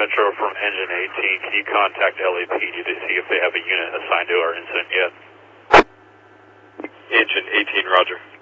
Metro from Engine 18. Can you contact LAPD to see if they have a unit assigned to our incident yet? Engine 18, roger.